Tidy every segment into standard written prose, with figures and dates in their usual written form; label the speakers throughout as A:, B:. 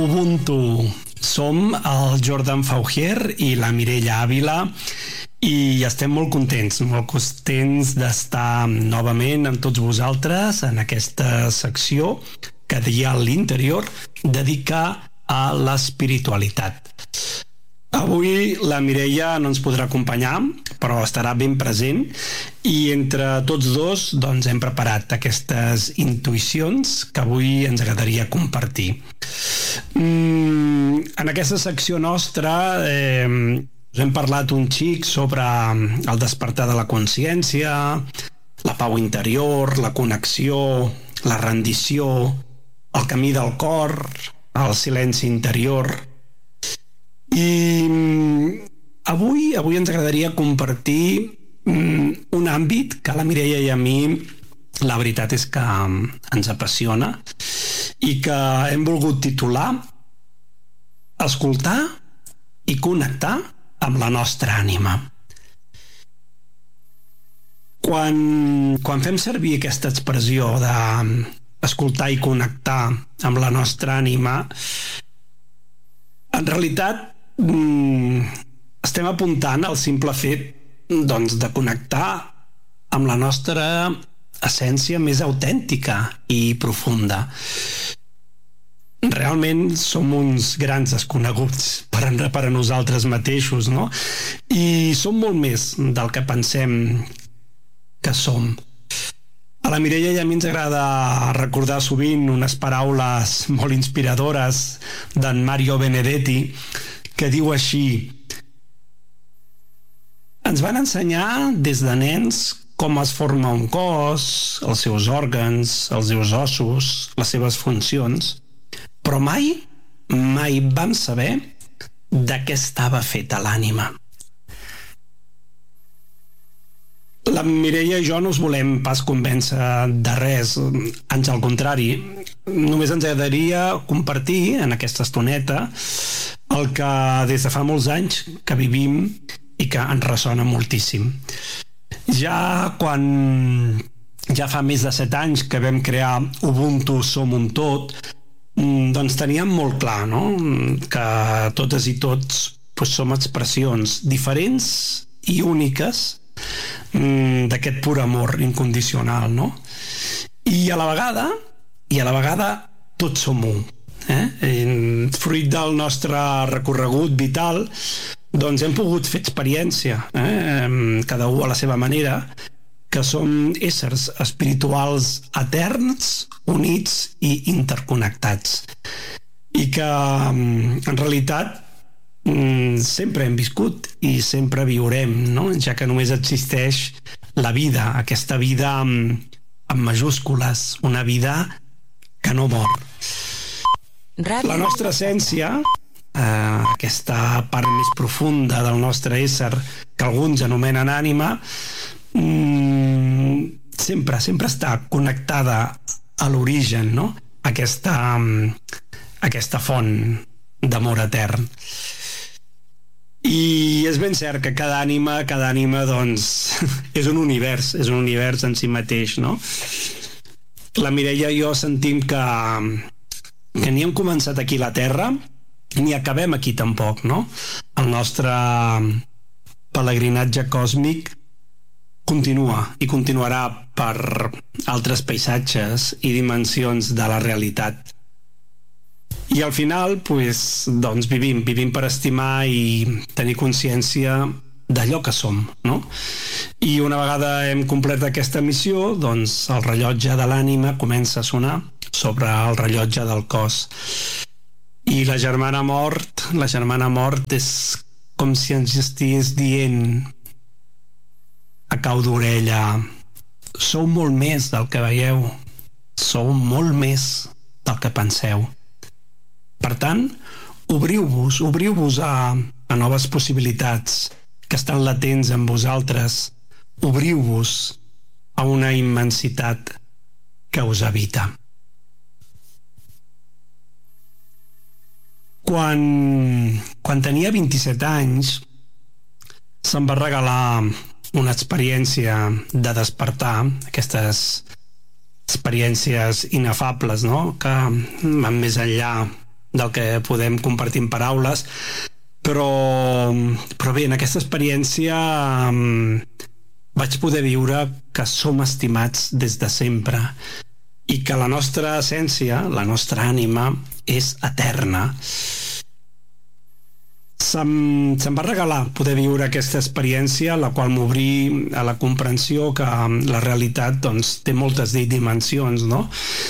A: Ubuntu. Som el Jordan Fauger i la Mireia Ávila i estem molt contents d'estar novament amb tots vosaltres en aquesta secció que dia a l'interior dedica a l'espiritualitat. Avui la Mireia no ens podrà acompanyar, però estarà ben present i entre tots dos doncs, hem preparat aquestes intuïcions que avui ens agradaria compartir. En aquesta secció nostra hem parlat un xic sobre el despertar de la consciència, la pau interior, la connexió, la rendició, el camí del cor, el silenci interior. I avui ens agradaria compartir un àmbit que a la Mireia i a mi la veritat és que ens apassiona i que hem volgut titular Escoltar i connectar amb la nostra ànima. Quan fem servir aquesta expressió d'escoltar i connectar amb la nostra ànima, en realitat estem apuntant al simple fet doncs, de connectar amb la nostra essència més autèntica i profunda. Realment som uns grans desconeguts per a nosaltres mateixos, no? I som molt més del que pensem que som. A la Mireia i a mi ens agrada recordar sovint unes paraules molt inspiradores d'en Mario Benedetti que diu així: ens van ensenyar des de nens com es forma un cos, els seus òrgans, els seus ossos, les seves funcions, però mai vam saber de què estava feta l'ànima. La Mireia i jo no us volem pas convèncer de res, ans al contrari. Només ens agradaria compartir en aquesta estoneta el que des de fa molts anys que vivim i que ens ressona moltíssim. Ja fa més de 7 anys que vam crear Ubuntu Som un Tot, doncs teníem molt clar, no?, que totes i tots som expressions diferents i úniques d'aquest pur amor incondicional, no? I a la vegada tots som un. Fruit del nostre recorregut vital doncs hem pogut fer experiència, cada un a la seva manera, que som éssers espirituals eterns, units i interconnectats, i que en realitat sempre hem viscut i sempre viurem, no? Ja que només existeix la vida, aquesta vida amb majúscules, una vida que no mor. La nostra essència, aquesta part més profunda del nostre ésser que alguns anomenen ànima, sempre està connectada a l'origen, no? Aquesta font d'amor etern. I és ben cert que cada ànima doncs, és un univers en si mateix, no? La Mireia i jo sentim que ni hem començat aquí a la Terra ni acabem aquí tampoc, no? El nostre pelegrinatge còsmic continua i continuarà per altres paisatges i dimensions de la realitat. I al final, doncs vivim per estimar i tenir consciència d'allò que som, no? I una vegada hem complert aquesta missió, doncs el rellotge de l'ànima comença a sonar sobre el rellotge del cos. I la germana mort és com si ens estigués dient a cau d'orella: sou molt més del que veieu, sou molt més del que penseu. Per tant, obriu-vos a noves possibilitats que estan latents en vosaltres. Obriu-vos a una immensitat que us habita. Quan tenia 27 anys, se'm va regalar una experiència de despertar, aquestes experiències inefables, no?, que van més enllà del que podem compartir en paraules, però bé, en aquesta experiència vaig poder viure que som estimats des de sempre i que la nostra essència, la nostra ànima, és eterna. Se'm va regalar poder viure aquesta experiència, la qual m'obrí a la comprensió que la realitat doncs, té moltes dimensions, no?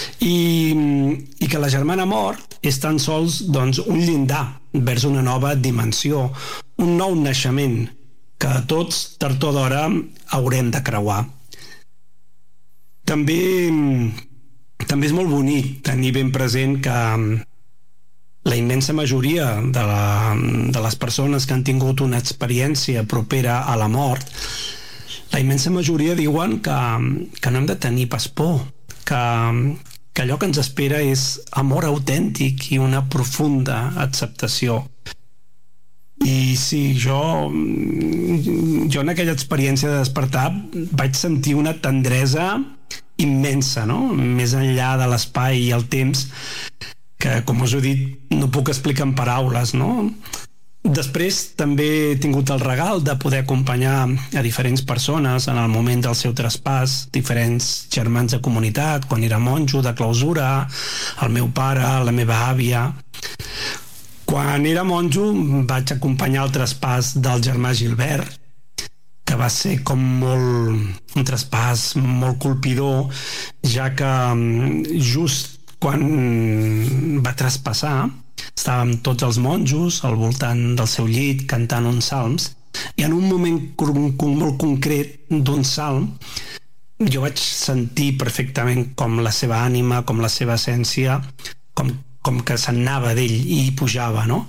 A: I que la germana mort és tan sols doncs, un llindar vers una nova dimensió, un nou naixement que tots, tard o d'hora, haurem de creuar. També és molt bonic tenir ben present que la immensa majoria de les persones que han tingut una experiència propera a la mort, la immensa majoria diuen que no hem de tenir pas por, que allò que ens espera és amor autèntic i una profunda acceptació. I sí, jo en aquella experiència de despertar vaig sentir una tendresa immensa, no? Més enllà de l'espai i el temps, que, com us he dit, no puc explicar en paraules, no? Després també he tingut el regal de poder acompanyar a diferents persones en el moment del seu traspàs, diferents germans de comunitat, quan era monjo de clausura, el meu pare, la meva àvia. Quan era monjo vaig acompanyar el traspàs del germà Gilbert, que va ser com un traspàs molt colpidor, ja que just quan va traspassar estàvem tots els monjos al voltant del seu llit cantant uns salms, i en un moment molt concret d'un salm jo vaig sentir perfectament com la seva ànima, com la seva essència, com que s'anava d'ell i pujava, no?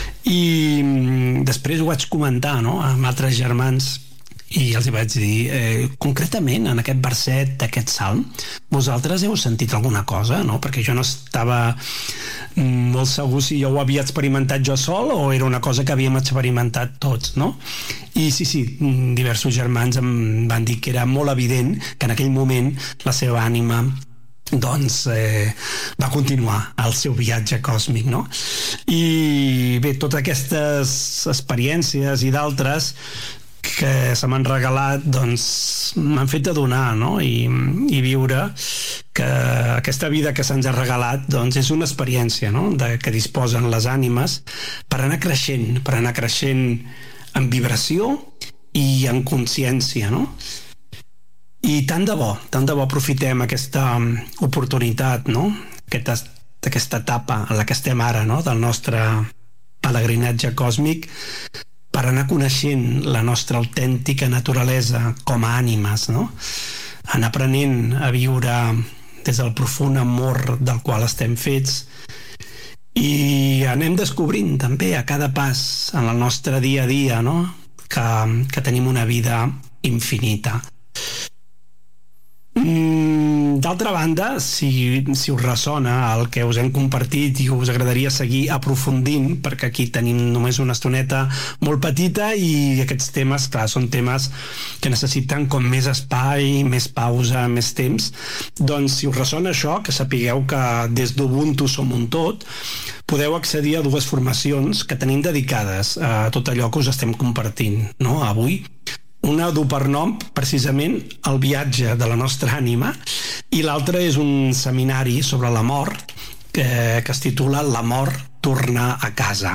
A: I després ho vaig comentar, no?, amb altres germans, i els hi vaig dir, concretament en aquest verset d'aquest salm, vosaltres heu sentit alguna cosa, no? Perquè jo no estava molt segur si jo ho havia experimentat jo sol o era una cosa que havíem experimentat tots, no? I sí, diversos germans em van dir que era molt evident que en aquell moment la seva ànima doncs va continuar el seu viatge còsmic, no? I bé, totes aquestes experiències i d'altres que se m'han regalat doncs m'han fet adonar, no? I viure que aquesta vida que se'ns ha regalat doncs és una experiència, no?, que disposen les ànimes per anar creixent en vibració i en consciència, no? I tant de bo aprofitem aquesta oportunitat, no?, aquesta etapa en la que estem ara, no?, del nostre pelegrinatge còsmic, per anar coneixent la nostra autèntica naturalesa com a ànimes, no? Anar aprenent a viure des del profund amor del qual estem fets, i anem descobrint també a cada pas en el nostre dia a dia, no?, que tenim una vida infinita. D'altra banda, si us ressona el que us hem compartit i us agradaria seguir aprofundint, perquè aquí tenim només una estoneta molt petita i aquests temes, clar, són temes que necessiten com més espai, més pausa, més temps, doncs si us ressona això, que sapigueu que des d'Ubuntu som un tot, podeu accedir a dues formacions que tenim dedicades a tot allò que us estem compartint, no?, avui. Una du per nom precisament el viatge de la nostra ànima i l'altra és un seminari sobre la mort que es titula La mort torna a casa.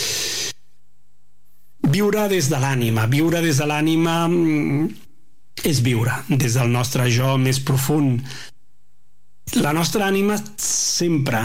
A: Viure des de l'ànima és viure des del nostre jo més profund. La nostra ànima sempre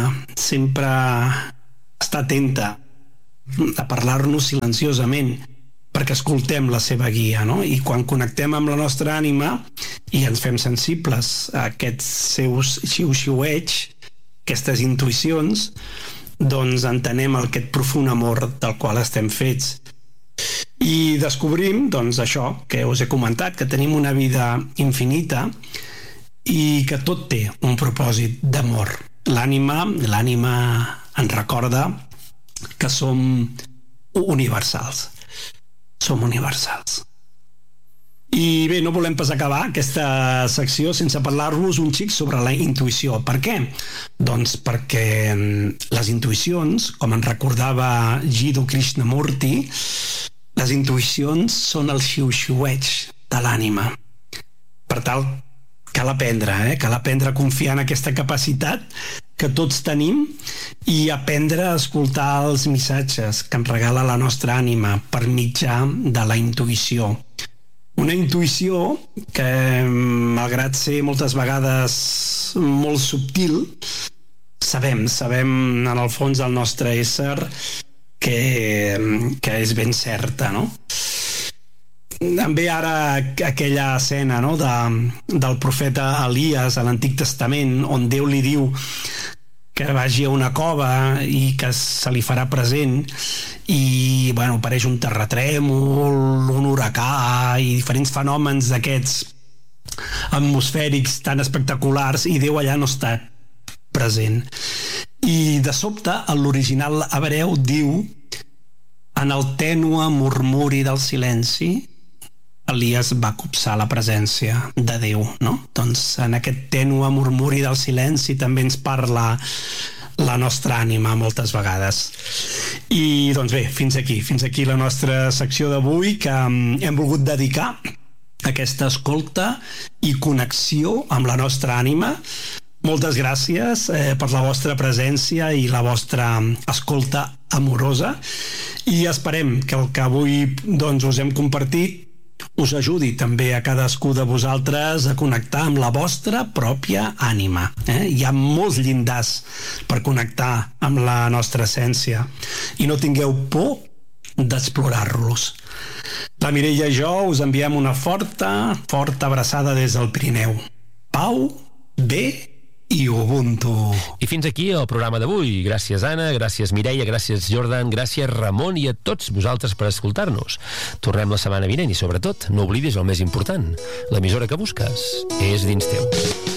A: està atenta a parlar-nos silenciosament perquè escoltem la seva guia, no? I quan connectem amb la nostra ànima i ens fem sensibles a aquests seus xiu-xiueig, aquestes intuïcions, doncs entenem aquest profund amor del qual estem fets. I descobrim, doncs, això que us he comentat, que tenim una vida infinita i que tot té un propòsit d'amor. L'ànima ens recorda que som universals. Som universals. I bé, no volem pas acabar aquesta secció sense parlar-vos un xic sobre la intuïció. Per què? Doncs perquè les intuïcions, com ens recordava Jiddu Krishnamurti, les intuïcions són el xiu-xiueig de l'ànima. Per tal, cal aprendre a confiar en aquesta capacitat que tots tenim i aprendre a escoltar els missatges que ens regala la nostra ànima per mitjà de la intuïció. Una intuïció que, malgrat ser moltes vegades molt subtil, sabem en el fons del nostre ésser que és ben certa, no? Em ve ara aquella escena, no?, del profeta Elies a l'Antic Testament, on Déu li diu que vagi a una cova i que se li farà present i, bueno, apareix un terratrèmol, un huracà i diferents fenòmens d'aquests atmosfèrics tan espectaculars i Déu allà no està present. I de sobte, en l'original hebreu diu: en el tènue murmuri del silenci, Elies va copsar la presència de Déu, no? Doncs en aquest tènue murmuri del silenci també ens parla la nostra ànima moltes vegades. I doncs bé, fins aquí la nostra secció d'avui, que hem volgut dedicar a aquesta escolta i connexió amb la nostra ànima. Moltes gràcies per la vostra presència i la vostra escolta amorosa, i esperem que el que avui doncs us hem compartit us ajudi també a cadascú de vosaltres a connectar amb la vostra pròpia ànima. Hi ha molts llindars per connectar amb la nostra essència i no tingueu por d'explorar-los. La Mireia i jo us enviem una forta abraçada des del Pirineu. Pau, bé i Ubuntu.
B: I fins aquí el programa d'avui. Gràcies, Anna, gràcies, Mireia, gràcies, Jordan, gràcies, Ramon, i a tots vosaltres per escoltar-nos. Tornem la setmana vinent i, sobretot, no oblidis el més important: l'emissora que busques és dins teu.